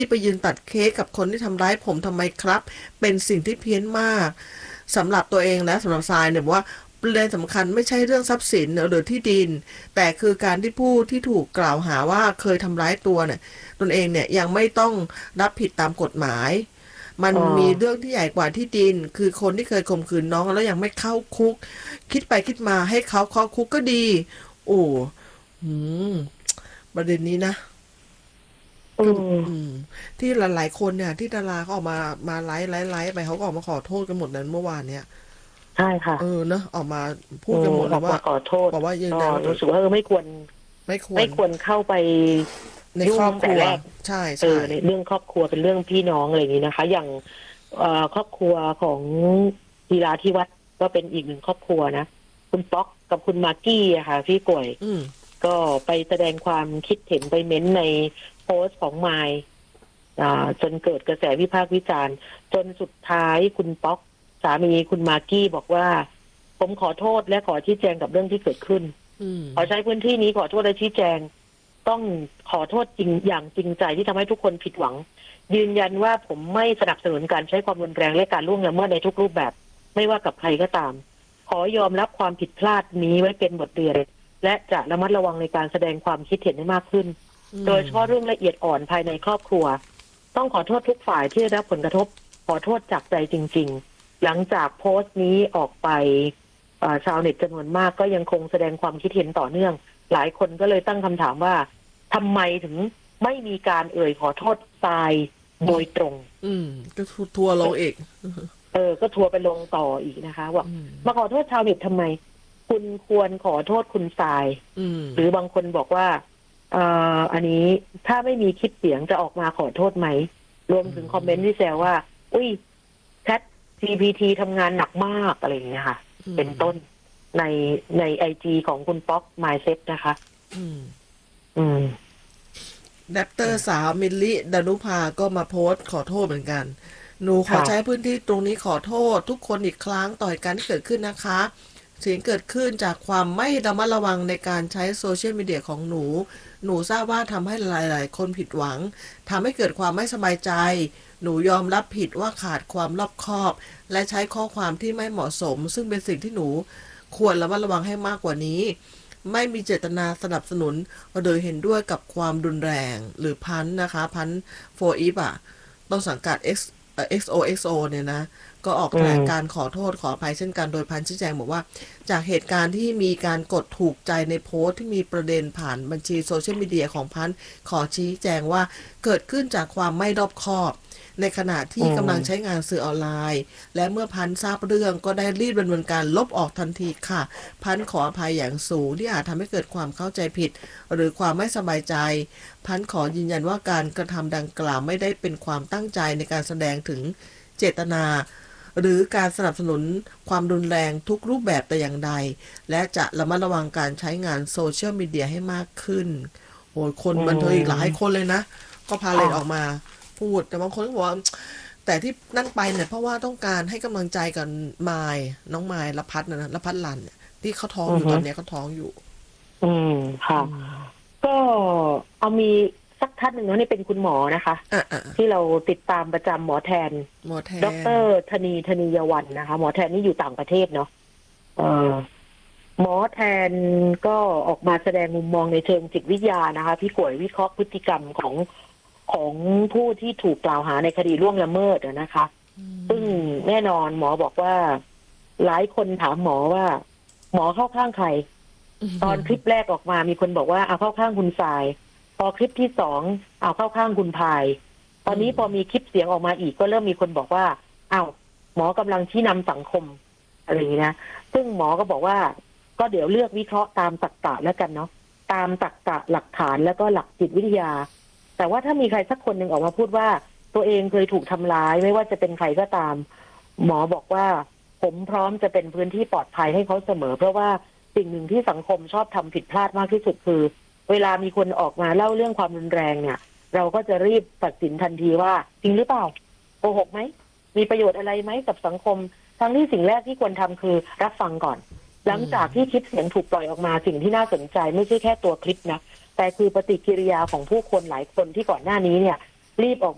ที่ไปยืนตัดเค้กกับคนที่ทำร้ายผมทำไมครับเป็นสิ่งที่เพี้ยนมากสำหรับตัวเองและสำหรับทรายเนี่ยว่าประเด็นสำคัญไม่ใช่เรื่องทรัพย์สินหรือที่ดินแต่คือการที่ผู้ที่ถูกกล่าวหาว่าเคยทำร้ายตัวเนี่ยตนเองเนี่ยยังไม่ต้องรับผิดตามกฎหมายมันเออมีเรื่องที่ใหญ่กว่าที่ดินคือคนที่เคยข่มขืนน้องแล้วยังไม่เข้าคุกคิดไปคิดมาให้เขาเข้าคุกก็ดีโอ้หืมประเด็นนี้นะเอก็อที่หลายๆคนเนี่ยที่ดาราเขาออกมาไลฟ์ไปเขาก็ออกมาขอโทษกันหมดนั้นเมื่อวานเนี้ยใช่ค่ะเนอะออกมาพูเอดกันหมดเลยว่าออกมาขอโทษบอกว่ายืนก็ยันว่ารู้สึกว่าไม่ควรไม่ควรไม่ควรเข้าไปในคยุ่งรอบครัวแต่แรกใช่ใช่ในเรื่องครอบครัวเป็นเรื่องพี่น้องอะไรอย่างนี้นะคะอย่างครอบครัวของธีราธิวัฒน์ก็เป็นอีกหนึ่งครอบครัวนะคุณป๊อกกับคุณมากกี้อะค่ะพี่ป่วยอืมก็ไปแสดงความคิดเห็นไปเม้นต์ในโพสต์ของมายจนเกิดกระแสวิพากษ์วิจารณ์จนสุดท้ายคุณป๊อกสามีคุณมากกี้บอกว่าผมขอโทษและขอชี้แจงกับเรื่องที่เกิดขึ้นอืมขอใช้พื้นที่นี้ขอโทษและชี้แจงต้องขอโทษจริงอย่างจริงใจที่ทำให้ทุกคนผิดหวังยืนยันว่าผมไม่สนับสนุนการใช้ความรุนแรงและการล่วงละเมิดในทุกรูปแบบไม่ว่ากับใครก็ตามขอยอมรับความผิดพลาดนี้ไว้เป็นบทเรียนและจะระมัดระวังในการแสดงความคิดเห็นให้มากขึ้นโดยเฉพาะเรื่องละเอียดอ่อนภายในครอบครัวต้องขอโทษทุกฝ่ายที่ได้รับผลกระทบขอโทษจากใจจริงๆหลังจากโพสต์นี้ออกไปชาวเน็ตจำนวนมากก็ยังคงแสดงความคิดเห็นต่อเนื่องหลายคนก็เลยตั้งคำถามว่าทำไมถึงไม่มีการขอโทษทรายโดยตรงอืมก็ทัวร์ลงอีกก็ทัวร์ไปลงต่ออีกนะคะว่าอืมมาขอโทษชาวเน็ตทำไมคุณควรขอโทษคุณทรายอืมหรือบางคนบอกว่าอันนี้ถ้าไม่มีคลิปเสียงจะออกมาขอโทษไหมรวมถึงคอมเมนต์ที่แซวว่าอุ้ยแชท GPT ทำงานหนักมากอะไรอย่างเงี้ยค่ะเป็นต้นในไอจีของคุณป๊อกมายเซ็ตนะคะอืมอืมแรปเตอร์สาวมิลลิดานุภาก็มาโพสต์ขอโทษเหมือนกันหนูขอค่ะใช้พื้นที่ตรงนี้ขอโทษทุกคนอีกครั้งต่อเหตุการณ์ที่เกิดขึ้นนะคะสิ่งเกิดขึ้นจากความไม่ระมัดระวังในการใช้โซเชียลมีเดียของหนูทราบว่าทำให้หลายๆคนผิดหวังทำให้เกิดความไม่สบายใจหนูยอมรับผิดว่าขาดความรอบคอบและใช้ข้อความที่ไม่เหมาะสมซึ่งเป็นสิ่งที่หนูควรระมัดระวังให้มากกว่านี้ ไม่มีเจตนาสนับสนุนโดยเห็นด้วยกับความรุนแรงหรือพันนะคะพันโฟอีฟอ่ะต้นสังกัด XOXO เนี่ยนะก็ออกอืแถลงการมขอโทษขออภัยเช่นกันโดยพันชี้แจงบอกว่าจากเหตุการณ์ที่มีการกดถูกใจในโพสต์ที่มีประเด็นผ่านบัญชีโซเชียลมีเดียของพันขอชี้แจงว่าเกิดขึ้นจากความไม่รอบคอบในขณะอืที่กำลังใช้มงานสื่อออนไลน์และเมื่อพันทราบเรื่องก็ได้รีบดำเนินการลบออกทันทีค่ะพันขออภัยอย่างสูงที่อาจทำให้เกิดความเข้าใจผิดหรือความไม่สบายใจพันขอยืนยันว่าการกระทำดังกล่าวไม่ได้เป็นความตั้งใจในการแสดงถึงเจตนาหรือการสนับสนุนความรุนแรงทุกรูปแบบแต่อย่างใดและจะระมัดระวังการใช้งานโซเชียลมีเดียให้มากขึ้นโอ้ยคนอืบันเทิงอีกหลายคนมเลยนะก็พาเลค่ะทออกมาพูดแต่บางคนก็บอกว่าแต่ที่นั่นไปเนี่ยเพราะว่าต้องการให้กำลังใจกับมายน้องมายละพัดนะละพัดลันเนี่ยที่เขาท้องอือฮึอยู่ตอนนี้เขาท้องอยู่อืมค่ะก็เอามีสักท่านหนึ่งนะนี่เป็นคุณหมอนะคะที่เราติดตามประจำหมอแทนหมอแทดนรธนียวันนะคะหมอแทนนี่อยู่ต่างประเทศเนาะเออหมอแทนก็ออกมาแสดงมุมมองในเชิงจิตวิทยานะคะพี่ป่วยวิเคราะห์พฤติกรรมของผู้ที่ถูกกล่าวหาในคดีล่วงละเมิดนะคะซึ่งแน่นอนหมอบอกว่าหลายคนถามหมอว่าหมอเข้าข้างใครตอนคลิปแรกออกมามีคนบอกว่าเอาเข้าข้างคุณทรายพอคลิปที่สองเอาเข้าข้างคุณพายตอนนี้พอมีคลิปเสียงออกมาอีกก็เริ่มมีคนบอกว่าอ้าวหมอกำลังชี้นำสังคมอะไรอย่างนี้นะซึ่งหมอก็บอกว่าก็เดี๋ยวเลือกวิเคราะห์ตามตรรกะแล้วกันเนาะตามตรรกะหลักฐานแล้วก็หลักจิตวิทยาแต่ว่าถ้ามีใครสักคนหนึ่งออกมาพูดว่าตัวเองเคยถูกทำร้ายไม่ว่าจะเป็นใครก็ตามหมอบอกว่าผมพร้อมจะเป็นพื้นที่ปลอดภัยให้เขาเสมอเพราะว่าสิ่งหนึ่งที่สังคมชอบทำผิดพลาดมากที่สุดคือเวลามีคนออกมาเล่าเรื่องความรุนแรงเนี่ยเราก็จะรีบตัดสินทันทีว่าจริงหรือเปล่าโกหกไหมมีประโยชน์อะไรไหมกับสังคมทั้งที่สิ่งแรกที่ควรทำคือรับฟังก่อนหลังจากที่คลิปเสียงถูกปล่อยออกมาสิ่งที่น่าสนใจไม่ใช่แค่ตัวคลิปนะแต่คือปฏิกิริยาของผู้คนหลายคนที่ก่อนหน้านี้เนี่ยรีบออก